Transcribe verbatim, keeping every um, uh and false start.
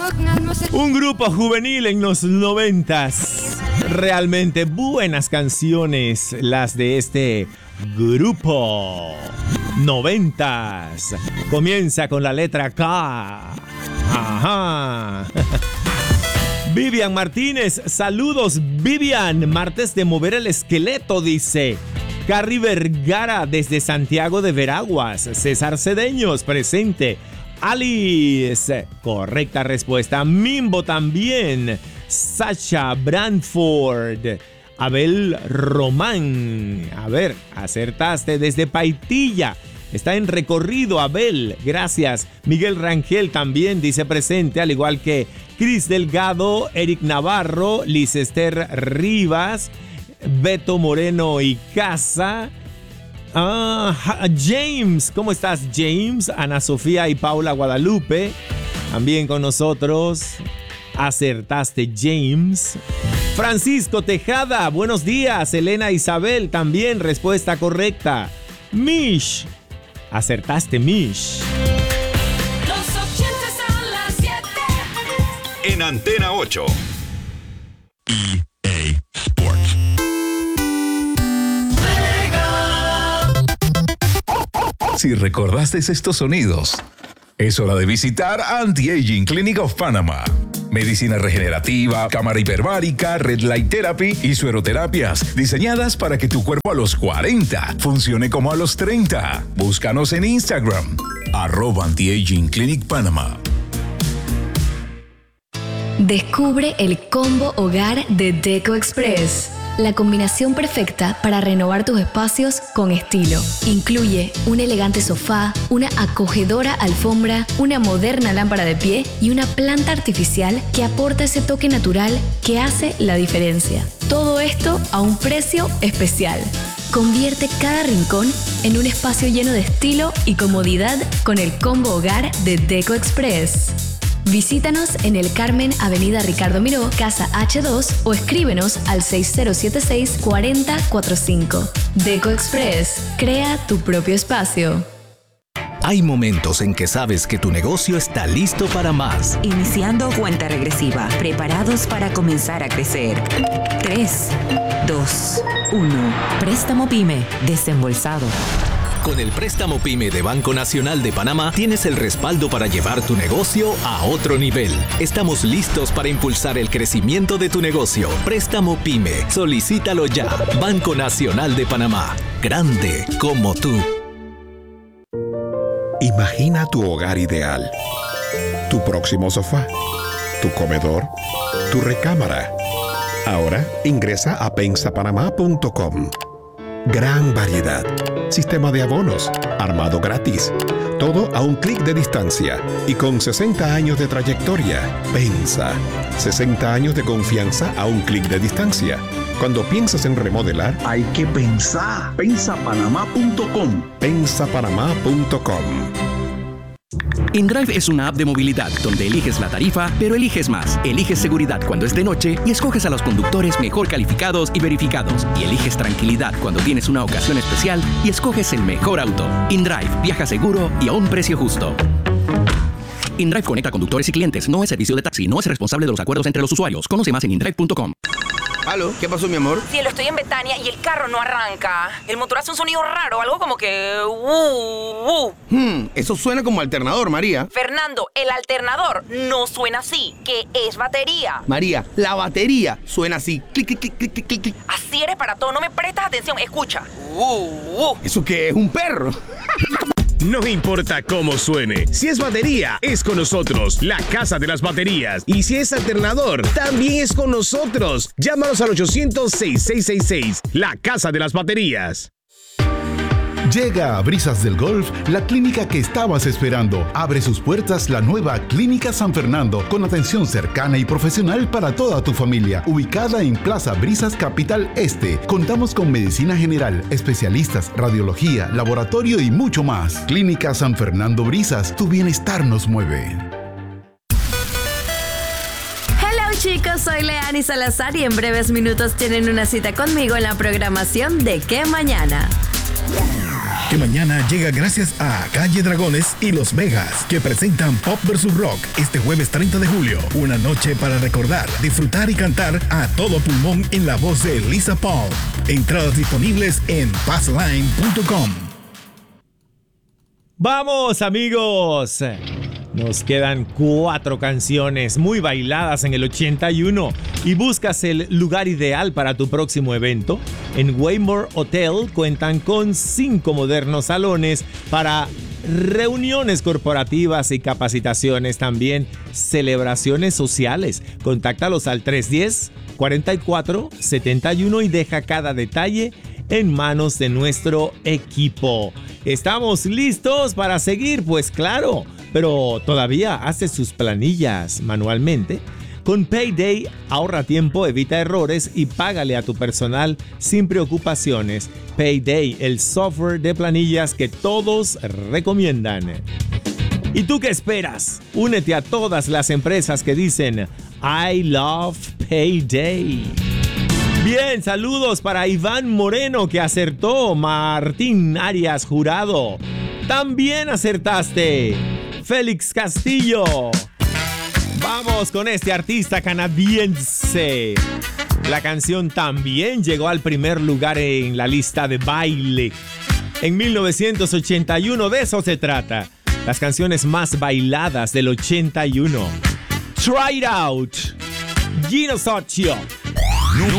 Un grupo juvenil en los noventas. Realmente buenas canciones las de este grupo. Noventas. Comienza con la letra K. Ajá. Vivian Martínez, saludos Vivian. Martes de mover el esqueleto, dice. Carrie Vergara desde Santiago de Veraguas. César Cedeños, presente. Alice, correcta respuesta. Mimbo también. Sasha Brandford. Abel Román. A ver, acertaste desde Paitilla. Está en recorrido, Abel. Gracias. Miguel Rangel también dice presente, al igual que Cris Delgado, Eric Navarro, Licester Rivas, Beto Moreno y Casa. Ah, James, ¿cómo estás, James? Ana Sofía y Paula Guadalupe, también con nosotros. Acertaste, James. Francisco Tejada, buenos días. Elena Isabel, también respuesta correcta. Mish, acertaste, Mish. Los ochentas a las siete. En Antena ocho. E A Sports. Si recordaste estos sonidos, es hora de visitar Anti-Aging Clinic of Panama. Medicina regenerativa, cámara hiperbárica, red light therapy y sueroterapias diseñadas para que tu cuerpo a los cuarenta funcione como a los treinta. Búscanos en Instagram, arroba Anti-Aging Clinic Panama. Descubre el combo hogar de Deco Express. La combinación perfecta para renovar tus espacios con estilo. Incluye un elegante sofá, una acogedora alfombra, una moderna lámpara de pie y una planta artificial que aporta ese toque natural que hace la diferencia. Todo esto a un precio especial. Convierte cada rincón en un espacio lleno de estilo y comodidad con el combo hogar de Deco Express. Visítanos en el Carmen, Avenida Ricardo Miró, Casa H dos o escríbenos al seis cero siete seis, cuatro cero cuatro cinco. Deco Express, crea tu propio espacio. Hay momentos en que sabes que tu negocio está listo para más. Iniciando cuenta regresiva, preparados para comenzar a crecer. tres, dos, uno. Préstamo PYME, desembolsado. Con el préstamo PYME de Banco Nacional de Panamá tienes el respaldo para llevar tu negocio a otro nivel. Estamos listos para impulsar el crecimiento de tu negocio. Préstamo PYME. Solicítalo ya. Banco Nacional de Panamá. Grande como tú. Imagina tu hogar ideal. Tu próximo sofá. Tu comedor. Tu recámara. Ahora ingresa a pensa panamá punto com. Gran variedad. Sistema de abonos. Armado gratis. Todo a un clic de distancia. Y con sesenta años de trayectoria. Pensa. sesenta años de confianza a un clic de distancia. Cuando piensas en remodelar, hay que pensar. pensa panamá punto com. pensa panamá punto com. InDrive es una app de movilidad donde eliges la tarifa, pero eliges más. Eliges seguridad cuando es de noche y escoges a los conductores mejor calificados y verificados. Y eliges tranquilidad cuando tienes una ocasión especial y escoges el mejor auto. InDrive, viaja seguro y a un precio justo. InDrive conecta conductores y clientes. No es servicio de taxi. No es responsable de los acuerdos entre los usuarios. Conoce más en indrive punto com. ¿Aló? ¿Qué pasó, mi amor? Cielo, estoy en Betania y el carro no arranca. El motor hace un sonido raro, algo como que... Uh, uh. Hmm, eso suena como alternador, María. Fernando, el alternador no suena así, que es batería. María, la batería suena así. Clic, clic, clic, clic, clic, clic. Así eres para todo, no me prestas atención. Escucha. Uh, uh. ¿Eso qué es? ¿Un perro? No importa cómo suene, si es batería, es con nosotros, la Casa de las Baterías. Y si es alternador, también es con nosotros. Llámanos al ochocientos, sesenta y seis sesenta y seis, la Casa de las Baterías. Llega a Brisas del Golf, la clínica que estabas esperando. Abre sus puertas la nueva Clínica San Fernando, con atención cercana y profesional para toda tu familia. Ubicada en Plaza Brisas, Capital Este. Contamos con medicina general, especialistas, radiología, laboratorio y mucho más. Clínica San Fernando Brisas, tu bienestar nos mueve. Hello chicos, soy Leani Salazar y en breves minutos tienen una cita conmigo en la programación de ¿Qué Mañana? que mañana llega gracias a Calle Dragones y Los Vegas, que presentan Pop versus. Rock este jueves treinta de julio. Una noche para recordar, disfrutar y cantar a todo pulmón en la voz de Lisa Paul. Entradas disponibles en passline punto com. ¡Vamos, amigos! Nos quedan cuatro canciones muy bailadas en el ochenta y uno y buscas el lugar ideal para tu próximo evento. En Waymore Hotel cuentan con cinco modernos salones para reuniones corporativas y capacitaciones, también celebraciones sociales. Contáctalos al tres uno cero, cuatro cuatro, siete uno y deja cada detalle en manos de nuestro equipo. ¿Estamos listos para seguir? Pues claro, pero todavía hace sus planillas manualmente. Con Payday ahorra tiempo, evita errores y págale a tu personal sin preocupaciones. Payday, el software de planillas que todos recomiendan. ¿Y tú qué esperas? Únete a todas las empresas que dicen I love Payday. Bien, saludos para Iván Moreno que acertó. Martín Arias Jurado, también acertaste. Félix Castillo. Vamos con este artista canadiense. La canción también llegó al primer lugar en la lista de baile. En mil novecientos ochenta y uno, de eso se trata. Las canciones más bailadas del ochenta y uno. Try It Out. Gino Soccio.